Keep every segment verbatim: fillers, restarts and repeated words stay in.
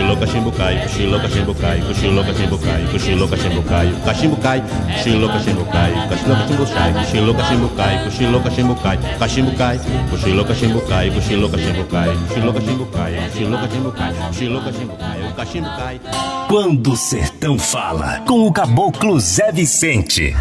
cochilo, cachimbo cai, cochilo, cachimbo cai, cochilo, cachimbo cai, cochilo, cachimbo cai, cachimbo cai, cochilo, cachimbo cai, cochilo, cachimbo cai, cochilo, cachimbo cai, cochilo, cachimbo cai, cachimbo cai, cochilo, cachimbo cai, cochilo, cachimbo cai, cochilo, cachimbo cai, cochilo, cachimbo cai, cochilo, cachimbo cai, o cachimbo cai. Quando o sertão fala, com o caboclo Zé Vicente.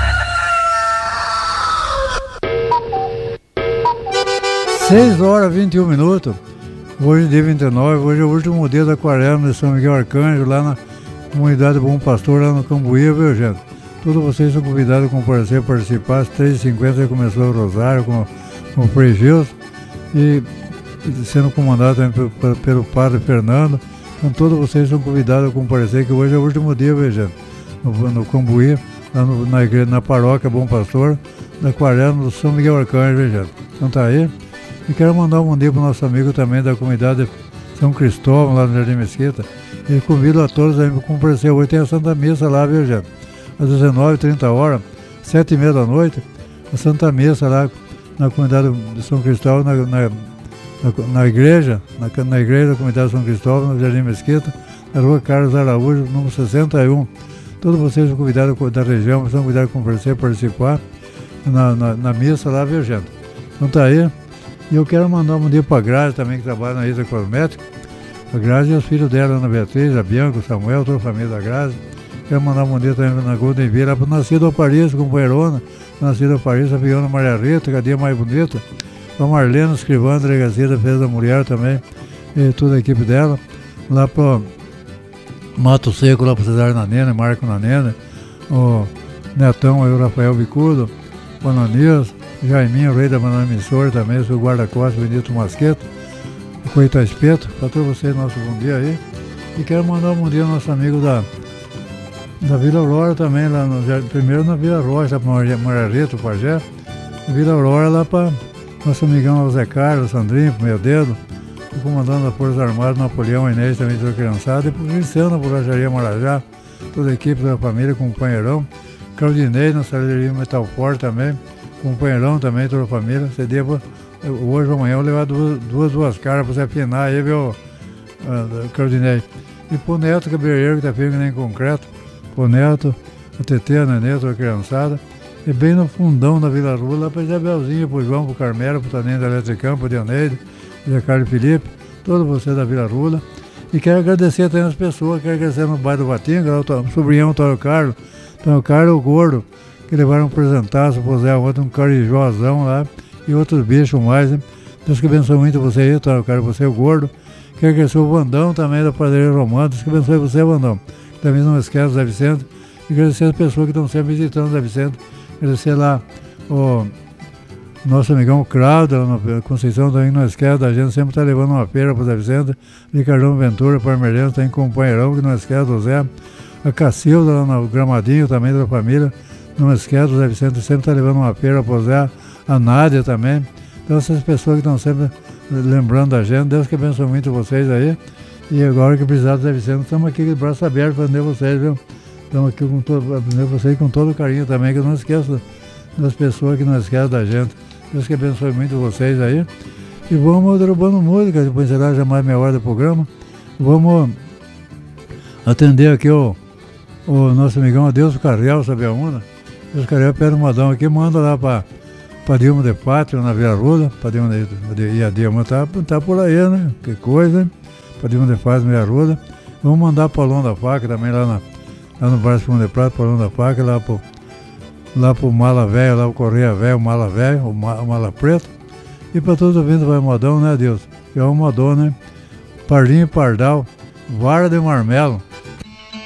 seis horas e vinte e um minutos, hoje dia vinte e nove, hoje é o último dia da quaresma de São Miguel Arcanjo, lá na comunidade Bom Pastor, lá no Cambuí, viu, gente? Todos vocês são convidados a comparecer, a participar. Às três e cinquenta já começou o Rosário com, com o Frei Gilson, e sendo comandado também pelo, pelo Padre Fernando. Então todos vocês são convidados a comparecer, que hoje é o último dia, viu, gente? No, no Cambuí, lá no, na, igreja, na paróquia Bom Pastor, da quaresma do São Miguel Arcanjo, viu, gente? Então tá aí. E quero mandar um bom dia para o nosso amigo também da comunidade São Cristóvão, lá no Jardim Mesquita. E convido a todos a comparecer. Hoje tem a Santa Missa lá, viu, gente? Às dezenove e trinta horas, sete e meia da noite, a Santa Missa lá na comunidade de São Cristóvão, na, na, na, na igreja, na, na igreja da comunidade de São Cristóvão, no Jardim Mesquita, na rua Carlos Araújo, número sessenta e um. Todos vocês são convidados da região, são convidados a comparecer, participar na, na, na missa lá, viu, gente? Então tá aí. E eu quero mandar um bom dia para a Grazi também, que trabalha na Isa Cosmética. A Grazi e os filhos dela, Ana Beatriz, a Bianca, o Samuel, toda a família da Grazi. Quero mandar um bom dia também na Golden Vila, para o Nascido Aparício, companheirona, Nascido Aparício, a Fiona Maria Rita, que é a dia mais bonita. A Marlene, escrivã, delegacia da Defesa da Mulher também, e toda a equipe dela. Lá para Mato Seco, lá para Cesário Nanena, Marco Nanena, o Netão, aí, o Rafael Bicudo, o Ananias, Jaiminho, o rei da Banana Emissora também, o seu guarda-costas, Benito Masqueto, o Coita Espeto, para todos vocês, nosso bom dia aí. E quero mandar um bom dia ao nosso amigo da, da Vila Aurora também, lá no, primeiro na Vila Rocha, para Marareta, o Pajé, Vila Aurora lá para nosso amigão Zé Carlos, Sandrinho, pro Meu Dedo, o comandante das Forças Armadas, Napoleão Inês, também toda criançada, e pro Cristiano, na Bolacharia Marajá, toda a equipe da família, companheirão, Claudinei, na Salariaria Metal Forte também, companheirão também, toda a família. Você deva, hoje ou amanhã, eu vou levar duas, duas, duas caras para você afinar aí, viu, uh, Claudinei. E pro Neto Cabeleireiro, que tá firme nem concreto, pro Neto, a Tetê, a Nenê, toda a criançada. E bem no fundão da Vila Rua, lá pra Isabelzinha, pro João, pro Carmelo, pro Taninho da Eletricampo, pro Dioneide, pro Zé Carlos Felipe, todos vocês da Vila Rua. E quero agradecer também as pessoas, quero agradecer no bairro do Vatinga, o sobrinhão Toro Carlos, Toro Carlos, o Gordo, que levaram um presentaço pro Zé ontem, um carijózão lá, e outros bichos mais, né? Deus que abençoe muito você aí, Toro Carlos, você, o Gordo. Quero agradecer o Vandão também, da Padaria Romana, Deus que abençoe você, Vandão. Também não esquece do Zé Vicente. E agradecer as pessoas que estão sempre visitando o Zé Vicente. Agradecer lá o nosso amigão Cláudio, na Conceição, também não esquece da gente, sempre está levando uma feira para o Zé Vicente. Ricardão Ventura, Parmeirão, tem companheirão, que não esquece do Zé. A Cacilda, lá no Gramadinho, também da família, não esquece do Zé Vicente, sempre está levando uma feira para o Zé. A Nádia também. Então essas pessoas que estão sempre lembrando da gente, Deus que abençoe muito vocês aí. E agora que precisar do Zé Vicente, estamos aqui de braço aberto para atender vocês, viu? Estamos aqui com todo, atender vocês com todo carinho também, que eu não esqueço das pessoas que não esquecem da gente. Deus que abençoe muito vocês aí. E vamos derrubando música, depois será já mais meia hora do programa. Vamos atender aqui o, o nosso amigão Adeus Carriel, Sabiaúna. Adeus Carriel pede um modão aqui, manda lá para para Dilma de Pátria, na Vila Ruda, para Dilma de, de, e a Dilma tá, tá por aí, né? Que coisa, para Dilma de Pátria, na Vila Ruda. Vamos mandar para o Paulão da Faca também, lá, na, lá no Bar Segundo de Prata, Paulão da Faca, lá para lá pro Mala Velho, lá o Correia Velho, o Mala Velho, o Mala, o Mala Preto. E para todos os ouvintes vai modão, né, Deus? Que é um modão, né? Parlinho e Pardal, Vara de Marmelo.